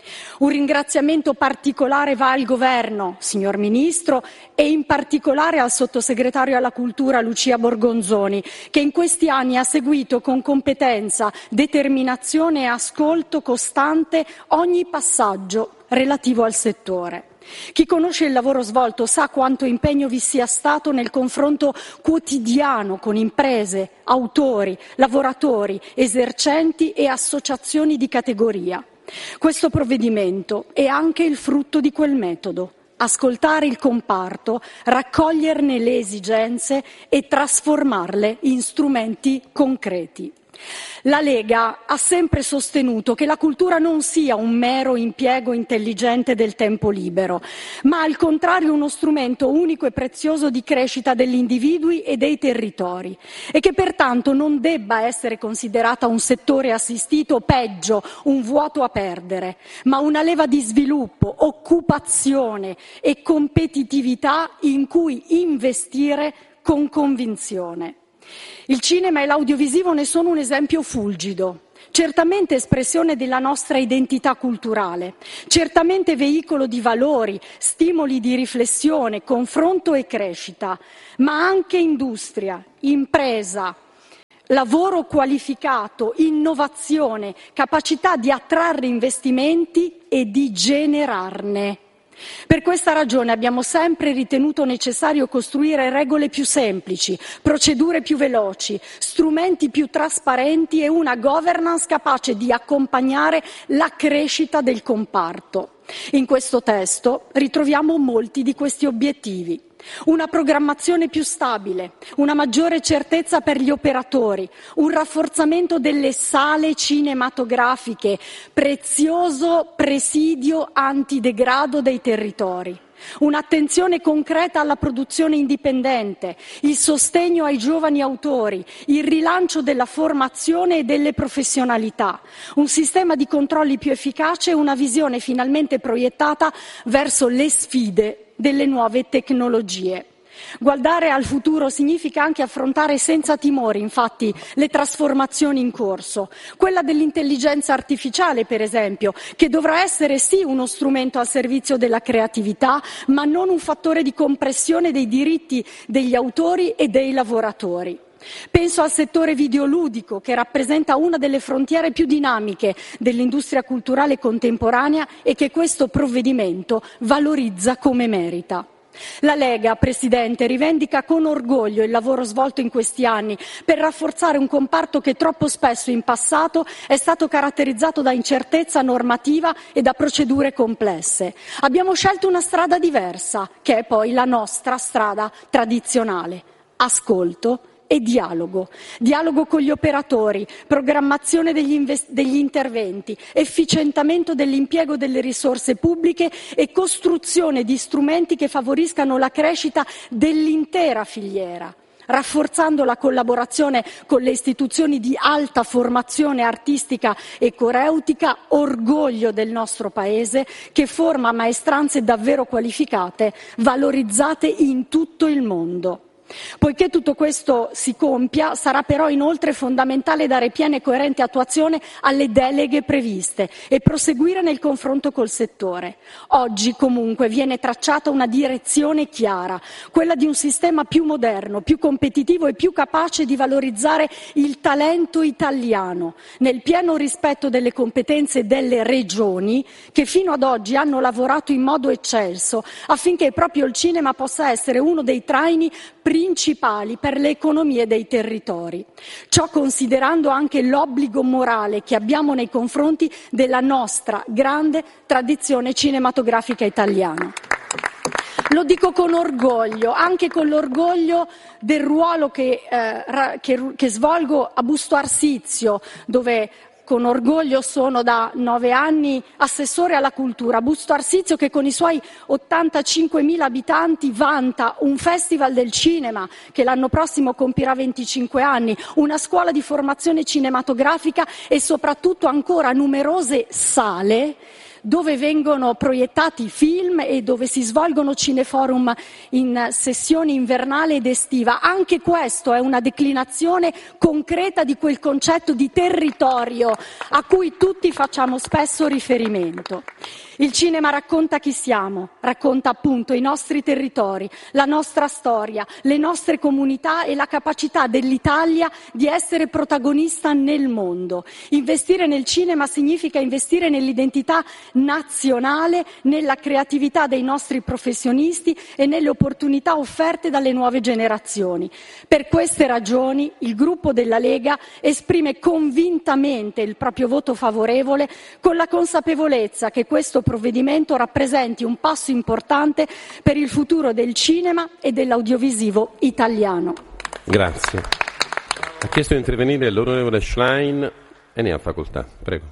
Un ringraziamento particolare va al Governo, signor Ministro, e in particolare al Sottosegretario alla Cultura Lucia Borgonzoni, che in questi anni ha seguito con competenza, determinazione e ascolto costante ogni passaggio relativo al settore. Chi conosce il lavoro svolto sa quanto impegno vi sia stato nel confronto quotidiano con imprese, autori, lavoratori, esercenti e associazioni di categoria. Questo provvedimento è anche il frutto di quel metodo: ascoltare il comparto, raccoglierne le esigenze e trasformarle in strumenti concreti. La Lega ha sempre sostenuto che la cultura non sia un mero impiego intelligente del tempo libero, ma al contrario uno strumento unico e prezioso di crescita degli individui e dei territori, e che pertanto non debba essere considerata un settore assistito, o peggio, un vuoto a perdere, ma una leva di sviluppo, occupazione e competitività in cui investire con convinzione. Il cinema e l'audiovisivo ne sono un esempio fulgido, certamente espressione della nostra identità culturale, certamente veicolo di valori, stimoli di riflessione, confronto e crescita, ma anche industria, impresa, lavoro qualificato, innovazione, capacità di attrarre investimenti e di generarne. Per questa ragione abbiamo sempre ritenuto necessario costruire regole più semplici, procedure più veloci, strumenti più trasparenti e una governance capace di accompagnare la crescita del comparto. In questo testo ritroviamo molti di questi obiettivi. Una programmazione più stabile, una maggiore certezza per gli operatori, un rafforzamento delle sale cinematografiche, prezioso presidio antidegrado dei territori. Un'attenzione concreta alla produzione indipendente, il sostegno ai giovani autori, il rilancio della formazione e delle professionalità, un sistema di controlli più efficace e una visione finalmente proiettata verso le sfide delle nuove tecnologie. Guardare al futuro significa anche affrontare senza timori, infatti, le trasformazioni in corso. Quella dell'intelligenza artificiale, per esempio, che dovrà essere sì uno strumento al servizio della creatività, ma non un fattore di compressione dei diritti degli autori e dei lavoratori. Penso al settore videoludico, che rappresenta una delle frontiere più dinamiche dell'industria culturale contemporanea e che questo provvedimento valorizza come merita. La Lega, Presidente, rivendica con orgoglio il lavoro svolto in questi anni per rafforzare un comparto che troppo spesso in passato è stato caratterizzato da incertezza normativa e da procedure complesse. Abbiamo scelto una strada diversa, che è poi la nostra strada tradizionale: ascolto e dialogo. Dialogo con gli operatori, programmazione degli, invest- degli interventi, efficientamento dell'impiego delle risorse pubbliche e costruzione di strumenti che favoriscano la crescita dell'intera filiera, rafforzando la collaborazione con le istituzioni di alta formazione artistica e coreutica, orgoglio del nostro Paese, che forma maestranze davvero qualificate, valorizzate in tutto il mondo. Poiché tutto questo si compia, sarà però inoltre fondamentale dare piena e coerente attuazione alle deleghe previste e proseguire nel confronto col settore. Oggi comunque viene tracciata una direzione chiara, quella di un sistema più moderno, più competitivo e più capace di valorizzare il talento italiano, nel pieno rispetto delle competenze delle regioni che fino ad oggi hanno lavorato in modo eccelso affinché proprio il cinema possa essere uno dei traini principali per le economie dei territori. Ciò considerando anche l'obbligo morale che abbiamo nei confronti della nostra grande tradizione cinematografica italiana. Lo dico con orgoglio, anche con l'orgoglio del ruolo che, eh, ra- che, che svolgo a Busto Arsizio, dove con orgoglio sono da nove anni assessore alla cultura. Busto Arsizio, che con i suoi ottantacinquemila abitanti vanta un festival del cinema che l'anno prossimo compirà venticinque anni, una scuola di formazione cinematografica e soprattutto ancora numerose sale dove vengono proiettati film e dove si svolgono cineforum in sessione invernale ed estiva. Anche questo è una declinazione concreta di quel concetto di territorio a cui tutti facciamo spesso riferimento. Il cinema racconta chi siamo, racconta appunto i nostri territori, la nostra storia, le nostre comunità e la capacità dell'Italia di essere protagonista nel mondo. Investire nel cinema significa investire nell'identità nazionale, nella creatività dei nostri professionisti e nelle opportunità offerte dalle nuove generazioni. Per queste ragioni il gruppo della Lega esprime convintamente il proprio voto favorevole, con la consapevolezza che questo provvedimento rappresenti un passo importante per il futuro del cinema e dell'audiovisivo italiano. Grazie. Ha chiesto di intervenire l'onorevole Schlein e ne ha facoltà. Prego.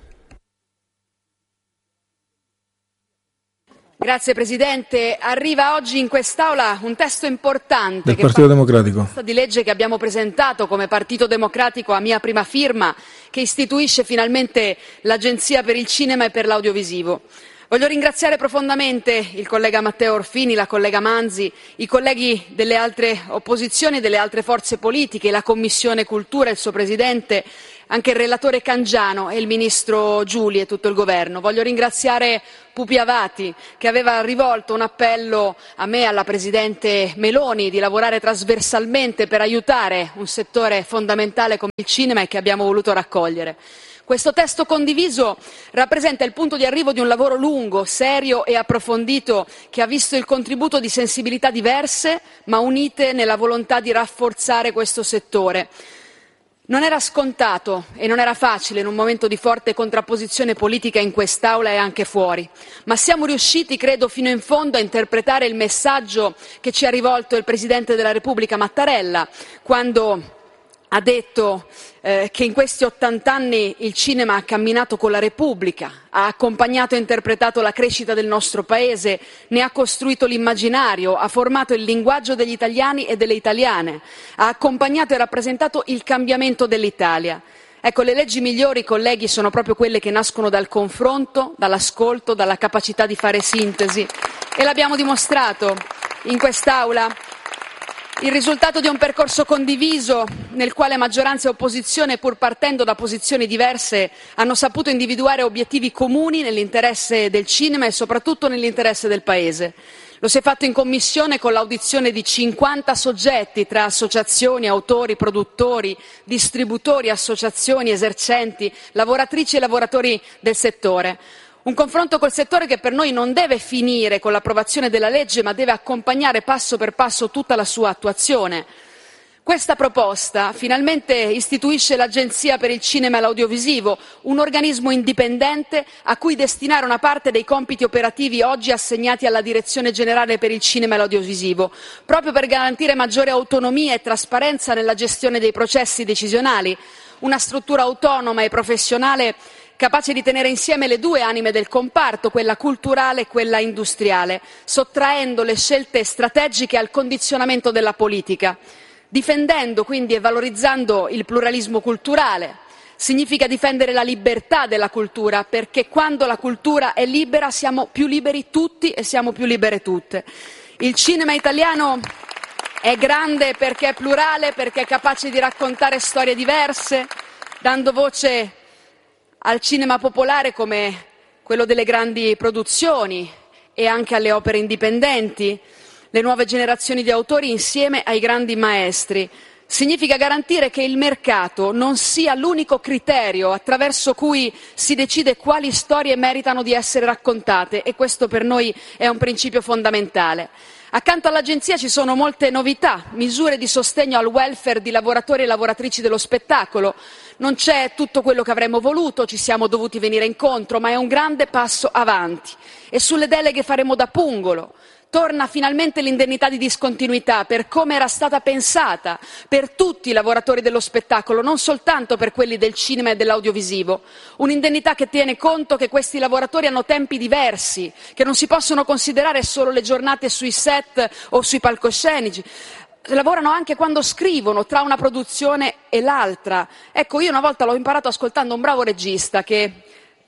Grazie Presidente. Arriva oggi in quest'Aula un testo importante del che Partito fa Democratico. Di legge che abbiamo presentato come Partito Democratico a mia prima firma, che istituisce finalmente l'Agenzia per il cinema e per l'audiovisivo. Voglio ringraziare profondamente il collega Matteo Orfini, la collega Manzi, i colleghi delle altre opposizioni e delle altre forze politiche, la Commissione Cultura, il suo Presidente, anche il relatore Cangiano e il Ministro Giuli e tutto il Governo. Voglio ringraziare Pupi Avati, che aveva rivolto un appello a me e alla Presidente Meloni di lavorare trasversalmente per aiutare un settore fondamentale come il cinema e che abbiamo voluto raccogliere. Questo testo condiviso rappresenta il punto di arrivo di un lavoro lungo, serio e approfondito che ha visto il contributo di sensibilità diverse ma unite nella volontà di rafforzare questo settore. Non era scontato e non era facile in un momento di forte contrapposizione politica in quest'Aula e anche fuori, ma siamo riusciti, credo, fino in fondo a interpretare il messaggio che ci ha rivolto il Presidente della Repubblica Mattarella quando ha detto eh, che in questi ottant'anni il cinema ha camminato con la Repubblica, ha accompagnato e interpretato la crescita del nostro Paese, ne ha costruito l'immaginario, ha formato il linguaggio degli italiani e delle italiane, ha accompagnato e rappresentato il cambiamento dell'Italia. Ecco, le leggi migliori, colleghi, sono proprio quelle che nascono dal confronto, dall'ascolto, dalla capacità di fare sintesi. E l'abbiamo dimostrato in quest'Aula. Il risultato di un percorso condiviso nel quale maggioranza e opposizione, pur partendo da posizioni diverse, hanno saputo individuare obiettivi comuni nell'interesse del cinema e soprattutto nell'interesse del Paese. Lo si è fatto in Commissione con l'audizione di cinquanta soggetti tra associazioni, autori, produttori, distributori, associazioni, esercenti, lavoratrici e lavoratori del settore. Un confronto col settore che per noi non deve finire con l'approvazione della legge, ma deve accompagnare passo per passo tutta la sua attuazione. Questa proposta finalmente istituisce l'Agenzia per il cinema e l'audiovisivo, un organismo indipendente a cui destinare una parte dei compiti operativi oggi assegnati alla Direzione Generale per il cinema e l'audiovisivo, proprio per garantire maggiore autonomia e trasparenza nella gestione dei processi decisionali, una struttura autonoma e professionale capace di tenere insieme le due anime del comparto, quella culturale e quella industriale, sottraendo le scelte strategiche al condizionamento della politica, difendendo quindi e valorizzando il pluralismo culturale. Significa difendere la libertà della cultura, perché quando la cultura è libera siamo più liberi tutti e siamo più libere tutte. Il cinema italiano è grande perché è plurale, perché è capace di raccontare storie diverse, dando voce al cinema popolare come quello delle grandi produzioni e anche alle opere indipendenti, le nuove generazioni di autori insieme ai grandi maestri. Significa garantire che il mercato non sia l'unico criterio attraverso cui si decide quali storie meritano di essere raccontate, e questo per noi è un principio fondamentale. Accanto all'Agenzia ci sono molte novità, misure di sostegno al welfare di lavoratori e lavoratrici dello spettacolo. Non c'è tutto quello che avremmo voluto, ci siamo dovuti venire incontro, ma è un grande passo avanti. E sulle deleghe faremo da pungolo. Torna finalmente l'indennità di discontinuità per come era stata pensata per tutti i lavoratori dello spettacolo, non soltanto per quelli del cinema e dell'audiovisivo. Un'indennità che tiene conto che questi lavoratori hanno tempi diversi, che non si possono considerare solo le giornate sui set o sui palcoscenici. Lavorano anche quando scrivono, tra una produzione e l'altra. Ecco, io una volta l'ho imparato ascoltando un bravo regista che,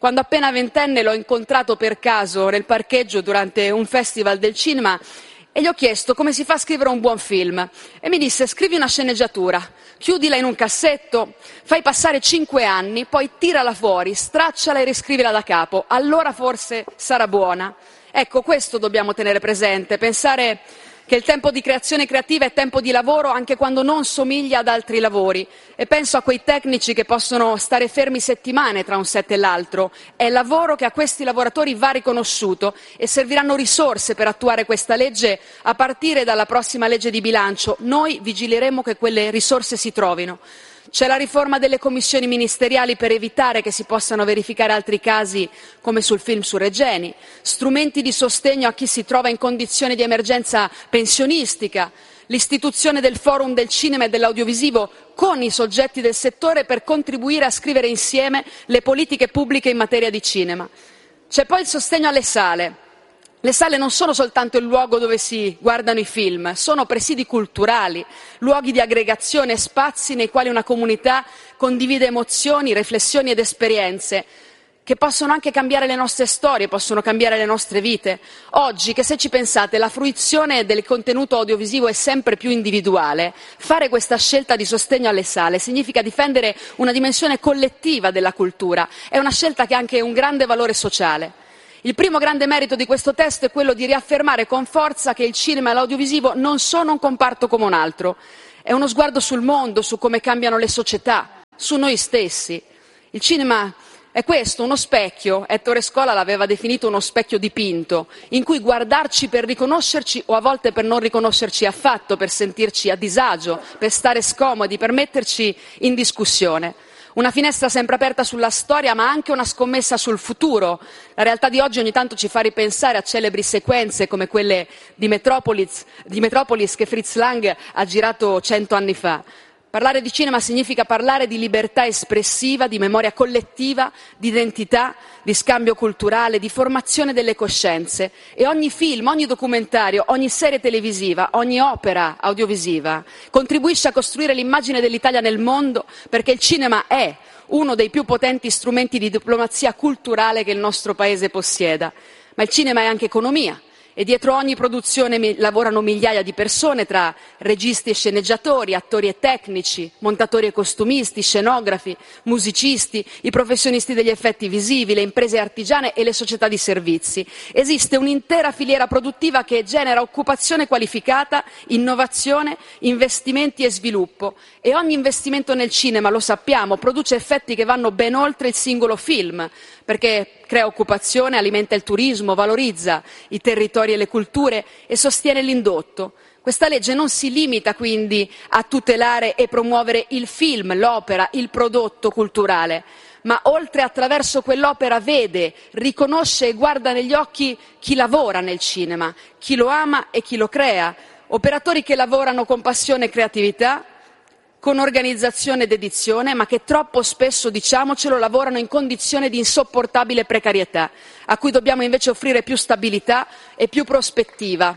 Quando appena ventenne l'ho incontrato per caso nel parcheggio durante un festival del cinema e gli ho chiesto come si fa a scrivere un buon film e mi disse: scrivi una sceneggiatura, chiudila in un cassetto, fai passare cinque anni, poi tirala fuori, stracciala e riscrivila da capo, allora forse sarà buona. Ecco, questo dobbiamo tenere presente, pensare che il tempo di creazione creativa è tempo di lavoro anche quando non somiglia ad altri lavori, e penso a quei tecnici che possono stare fermi settimane tra un set e l'altro. È lavoro che a questi lavoratori va riconosciuto e serviranno risorse per attuare questa legge a partire dalla prossima legge di bilancio. Noi vigileremo che quelle risorse si trovino. C'è la riforma delle commissioni ministeriali per evitare che si possano verificare altri casi come sul film su Regeni, strumenti di sostegno a chi si trova in condizioni di emergenza pensionistica, l'istituzione del forum del cinema e dell'audiovisivo con i soggetti del settore per contribuire a scrivere insieme le politiche pubbliche in materia di cinema. C'è poi il sostegno alle sale. Le sale non sono soltanto il luogo dove si guardano i film, sono presidi culturali, luoghi di aggregazione, spazi nei quali una comunità condivide emozioni, riflessioni ed esperienze che possono anche cambiare le nostre storie, possono cambiare le nostre vite. Oggi, che se ci pensate, la fruizione del contenuto audiovisivo è sempre più individuale, fare questa scelta di sostegno alle sale significa difendere una dimensione collettiva della cultura, è una scelta che ha anche un grande valore sociale. Il primo grande merito di questo testo è quello di riaffermare con forza che il cinema e l'audiovisivo non sono un comparto come un altro. È uno sguardo sul mondo, su come cambiano le società, su noi stessi. Il cinema è questo, uno specchio, Ettore Scola l'aveva definito uno specchio dipinto, in cui guardarci per riconoscerci o a volte per non riconoscerci affatto, per sentirci a disagio, per stare scomodi, per metterci in discussione. Una finestra sempre aperta sulla storia, ma anche una scommessa sul futuro. La realtà di oggi ogni tanto ci fa ripensare a celebri sequenze come quelle di Metropolis, di Metropolis che Fritz Lang ha girato cento anni fa. Parlare di cinema significa parlare di libertà espressiva, di memoria collettiva, di identità, di scambio culturale, di formazione delle coscienze. E ogni film, ogni documentario, ogni serie televisiva, ogni opera audiovisiva contribuisce a costruire l'immagine dell'Italia nel mondo, perché il cinema è uno dei più potenti strumenti di diplomazia culturale che il nostro Paese possieda. Ma il cinema è anche economia. E dietro ogni produzione mi- lavorano migliaia di persone, tra registi e sceneggiatori, attori e tecnici, montatori e costumisti, scenografi, musicisti, i professionisti degli effetti visivi, le imprese artigiane e le società di servizi. Esiste un'intera filiera produttiva che genera occupazione qualificata, innovazione, investimenti e sviluppo. E ogni investimento nel cinema, lo sappiamo, produce effetti che vanno ben oltre il singolo film, perché crea occupazione, alimenta il turismo, valorizza i territori e le culture e sostiene l'indotto. Questa legge non si limita quindi a tutelare e promuovere il film, l'opera, il prodotto culturale, ma oltre attraverso quell'opera vede, riconosce e guarda negli occhi chi lavora nel cinema, chi lo ama e chi lo crea, operatori che lavorano con passione e creatività, con organizzazione ed edizione, ma che troppo spesso, diciamocelo, lavorano in condizioni di insopportabile precarietà, a cui dobbiamo invece offrire più stabilità e più prospettiva.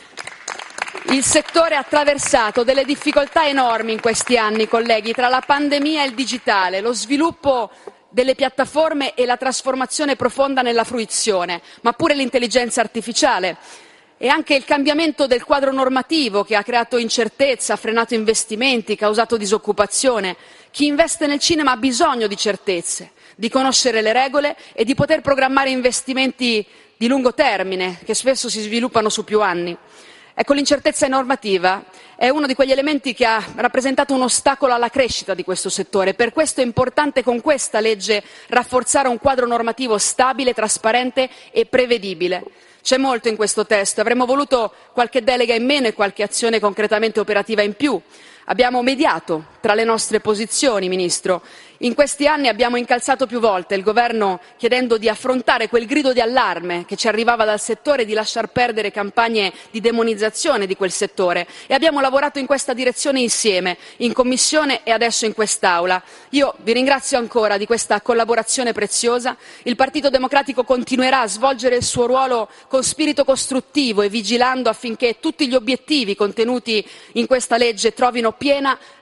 Il settore ha attraversato delle difficoltà enormi in questi anni, colleghi, tra la pandemia e il digitale, lo sviluppo delle piattaforme e la trasformazione profonda nella fruizione, ma pure l'intelligenza artificiale. E anche il cambiamento del quadro normativo che ha creato incertezza, ha frenato investimenti, causato disoccupazione. Chi investe nel cinema ha bisogno di certezze, di conoscere le regole e di poter programmare investimenti di lungo termine, che spesso si sviluppano su più anni. Ecco, l'incertezza normativa è uno di quegli elementi che ha rappresentato un ostacolo alla crescita di questo settore. Per questo è importante con questa legge rafforzare un quadro normativo stabile, trasparente e prevedibile. C'è molto in questo testo, avremmo voluto qualche delega in meno e qualche azione concretamente operativa in più. Abbiamo mediato tra le nostre posizioni, Ministro. In questi anni abbiamo incalzato più volte il Governo chiedendo di affrontare quel grido di allarme che ci arrivava dal settore e di lasciar perdere campagne di demonizzazione di quel settore. E abbiamo lavorato in questa direzione insieme, in Commissione e adesso in quest'Aula. Io vi ringrazio ancora di questa collaborazione preziosa. Il Partito Democratico continuerà a svolgere il suo ruolo con spirito costruttivo e vigilando affinché tutti gli obiettivi contenuti in questa legge trovino piena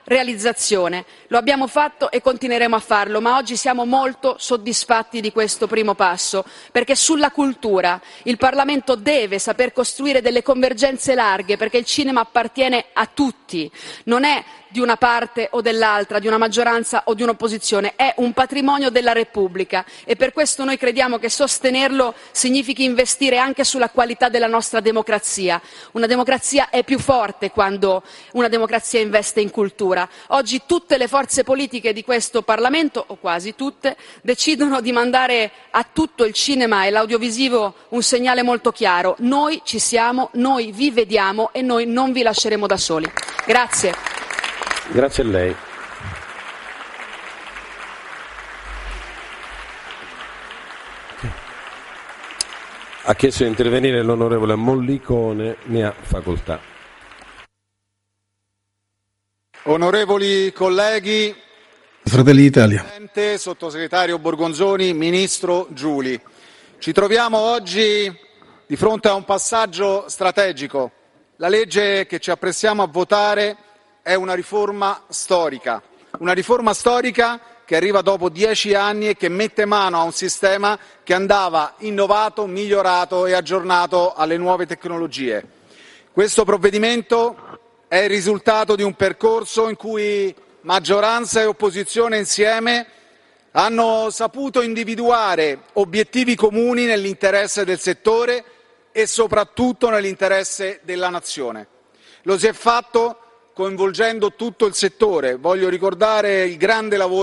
realizzazione. Lo abbiamo fatto e continueremo a farlo, ma oggi siamo molto soddisfatti di questo primo passo, perché sulla cultura il Parlamento deve saper costruire delle convergenze larghe, perché il cinema appartiene a tutti, non è di una parte o dell'altra, di una maggioranza o di un'opposizione, è un patrimonio della Repubblica e per questo noi crediamo che sostenerlo significhi investire anche sulla qualità della nostra democrazia. Una democrazia è più forte quando una democrazia investe in cultura. Oggi tutte le forze politiche di questo Parlamento, o quasi tutte, decidono di mandare a tutto il cinema e l'audiovisivo un segnale molto chiaro. Noi ci siamo, noi vi vediamo e noi non vi lasceremo da soli. Grazie. Grazie a lei. Ha chiesto di intervenire l'onorevole Mollicone, ne ha facoltà. Onorevoli colleghi, Fratelli d'Italia. Presidente, Sottosegretario Borgonzoni, Ministro Giuli, ci troviamo oggi di fronte a un passaggio strategico. La legge che ci apprestiamo a votare è una riforma storica, una riforma storica che arriva dopo dieci anni e che mette mano a un sistema che andava innovato, migliorato e aggiornato alle nuove tecnologie. Questo provvedimento è il risultato di un percorso in cui maggioranza e opposizione insieme hanno saputo individuare obiettivi comuni nell'interesse del settore e soprattutto nell'interesse della nazione. Lo si è fatto coinvolgendo tutto il settore. Voglio ricordare il grande lavoro